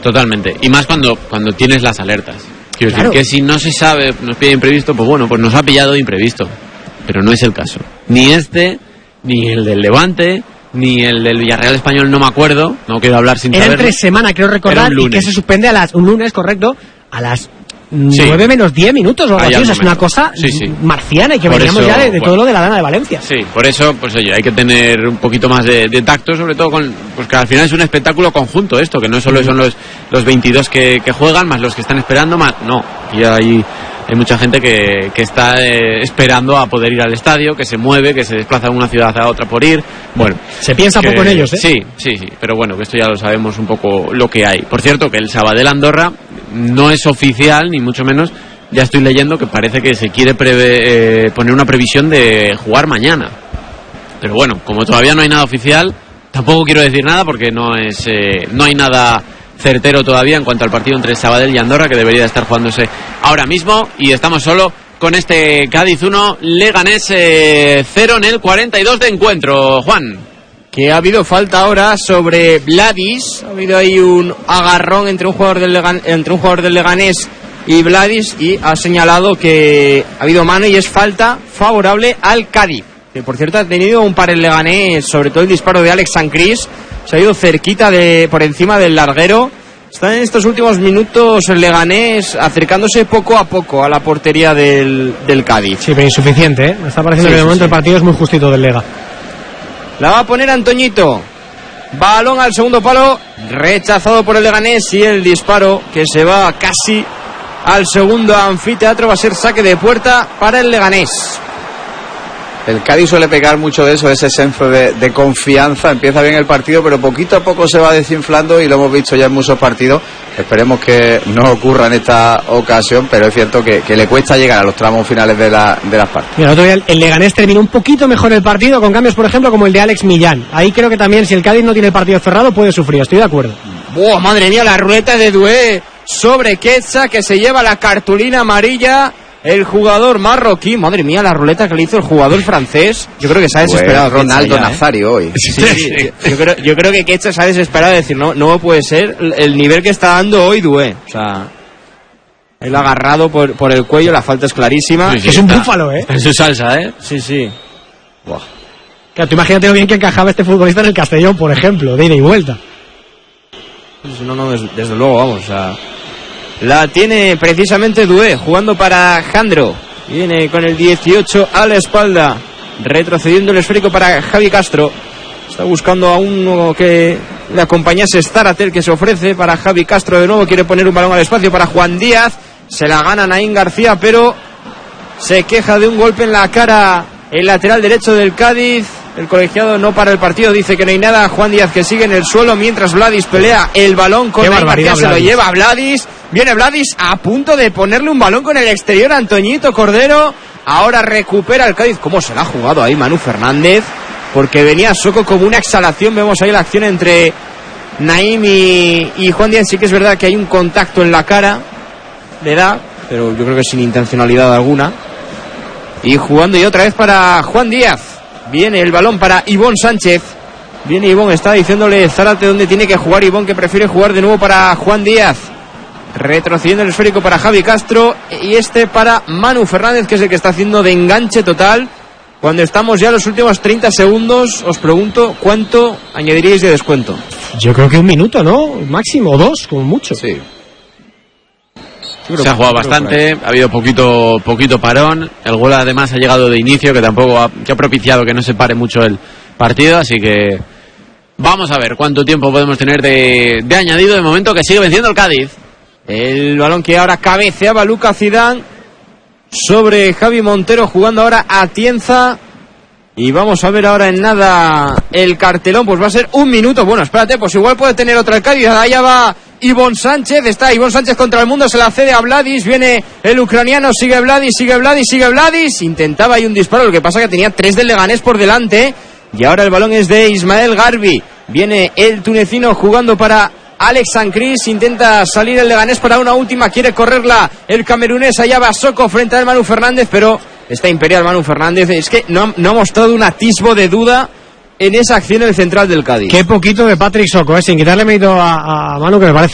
Totalmente. Y más cuando tienes las alertas. Quiero Claro. decir que si no se sabe, nos pide imprevisto, pues bueno, pues nos ha pillado de imprevisto. Pero no es el caso. Ni este, ni el del Levante, ni el del Villarreal Español, no me acuerdo. No quiero hablar sin Era saberlo. entre semana, creo recordar, Era un y que lunes. se suspende un lunes, correcto, a las 9 menos 10 minutos o algo Ahí así. al O sea, es una momento. cosa Sí. marciana y que Por veníamos eso, ya de bueno. todo lo de la Dana de Valencia. Sí, por eso, pues oye, hay que tener un poquito más de tacto, sobre todo pues que al final es un espectáculo conjunto esto, que no solo son los 22 que juegan, más los que están esperando, más no, y hay mucha gente que está esperando a poder ir al estadio, que se mueve, que se desplaza de una ciudad a otra por ir, bueno. Se piensa poco en ellos, ¿eh? Sí, pero bueno, que esto ya lo sabemos un poco lo que hay. Por cierto, que el Sabadell Andorra no es oficial, ni mucho menos. Ya estoy leyendo que parece que se quiere poner una previsión de jugar mañana. Pero bueno, como todavía no hay nada oficial, tampoco quiero decir nada porque no hay nada certero todavía en cuanto al partido entre Sabadell y Andorra, que debería estar jugándose ahora mismo. Y estamos solo con este Cádiz 1, Leganés 0 en el 42 de encuentro. Juan. Que ha habido falta ahora sobre Vladis. Ha habido ahí un agarrón entre un jugador del Leganés y Vladis, y ha señalado que ha habido mano y es falta favorable al Cádiz, que por cierto ha tenido un par el Leganés, sobre todo el disparo de Alex Sancris, se ha ido cerquita por encima del larguero. Está en estos últimos minutos el Leganés acercándose poco a poco a la portería del Cádiz. Sí, pero insuficiente, ¿eh? Me está pareciendo que de momento el partido es muy justito del Lega. La va a poner Antoñito. Balón al segundo palo, rechazado por el Leganés, y el disparo que se va casi al segundo anfiteatro va a ser saque de puerta para el Leganés. El Cádiz suele pegar mucho de eso, de ese senso de confianza. Empieza bien el partido, pero poquito a poco se va desinflando, y lo hemos visto ya en muchos partidos. Esperemos que no ocurra en esta ocasión, pero es cierto que le cuesta llegar a los tramos finales de las partes. Mira, el otro día el Leganés terminó un poquito mejor el partido, con cambios, por ejemplo, como el de Alex Millán. Ahí creo que también, si el Cádiz no tiene el partido cerrado, puede sufrir, estoy de acuerdo. ¡Buah, madre mía! La ruleta de Doué sobre Quetza, que se lleva la cartulina amarilla. El jugador marroquí, madre mía, la ruleta que le hizo el jugador francés. Yo creo que se ha desesperado. Pues Ronaldo Quetza ya, Nazario hoy. Sí. Yo creo que Quetza se ha desesperado de decir, no puede ser el nivel que está dando hoy Doué. O sea, él agarrado por el cuello, la falta es clarísima. Sí, es un búfalo, ¿eh? Está en su salsa, ¿eh? Sí. Buah. Claro, tú imagínate lo bien que encajaba este futbolista en el Castellón, por ejemplo, de ida y vuelta. No, desde luego, vamos, o sea, la tiene precisamente Doué, jugando para Jandro. Viene con el 18 a la espalda, retrocediendo el esférico para Javi Castro. Está buscando a uno que le acompañase, Staratel, que se ofrece para Javi Castro. De nuevo quiere poner un balón al espacio para Juan Díaz. Se la gana Naín García, pero se queja de un golpe en la cara el lateral derecho del Cádiz. El colegiado no para el partido, dice que no hay nada. Juan Díaz, que sigue en el suelo mientras Vladis pelea el balón con Naín García. Se lo lleva Vladis. Viene Vladis a punto de ponerle un balón con el exterior a Antoñito Cordero. Ahora recupera el Cádiz. ¿Cómo se la ha jugado ahí Manu Fernández? Porque venía Soko como una exhalación. Vemos ahí la acción entre Naim y Juan Díaz. Sí que es verdad que hay un contacto en la cara, le da, pero yo creo que sin intencionalidad alguna. Y jugando y otra vez para Juan Díaz. Viene el balón para Ivón Sánchez. Viene Ivón, está diciéndole Zárate dónde tiene que jugar Ivón, que prefiere jugar de nuevo para Juan Díaz. Retrocediendo el esférico para Javi Castro. Y este para Manu Fernández, que es el que está haciendo de enganche total. Cuando estamos ya en los últimos 30 segundos, os pregunto, ¿cuánto añadiríais de descuento? Yo creo que 1 minuto, ¿no? Máximo, o 2, como mucho. Sí. Se ha jugado bastante, ha habido poquito parón. El gol además ha llegado de inicio, que tampoco ha propiciado que no se pare mucho el partido, así que vamos a ver cuánto tiempo podemos tener de añadido. De momento que sigue venciendo el Cádiz. El balón que ahora cabeceaba Lucas Zidane sobre Javi Montero, jugando ahora a Tienza. Y vamos a ver ahora en nada el cartelón, pues va a ser 1 minuto. Bueno, espérate, pues igual puede tener otra el Cádiz. Allá va Ivón Sánchez, está Ivón Sánchez contra el mundo, se la cede a Vladis, viene el ucraniano, sigue Vladis, intentaba ahí un disparo, lo que pasa que tenía 3 del Leganés por delante, y ahora el balón es de Ismael Garbi, viene el tunecino jugando para Alex Sancris, intenta salir el Leganés para una última, quiere correrla el camerunés, allá va Soko frente al Manu Fernández, pero está imperial Manu Fernández, es que no ha mostrado un atisbo de duda en esa acción el central del Cádiz. Qué poquito de Patrick Soko, sin quitarle mérito a Manu, que me parece